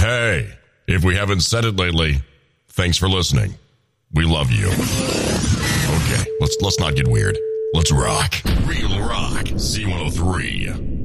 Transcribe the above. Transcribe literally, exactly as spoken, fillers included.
Hey, if we haven't said it lately, thanks for listening. We love you. Okay, let's let's not get weird. Let's rock. Real rock. Z one oh three.